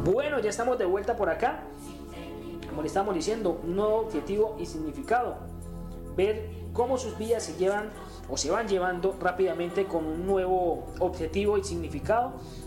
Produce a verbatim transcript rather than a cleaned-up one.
Bueno, ya estamos de vuelta por acá. Como le estamos diciendo, un nuevo objetivo y significado. Ver cómo sus vidas se llevan o se van llevando rápidamente con un nuevo objetivo y significado.